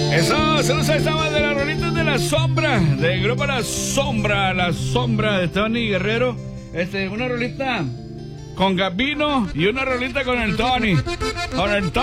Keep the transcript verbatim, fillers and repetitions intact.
Eso, se nos estaba de las rolitas de La Sombra, del grupo La Sombra, La Sombra de Tony Guerrero. Este, una rolita con Gabino y una rolita con el Tony. Con el Tony.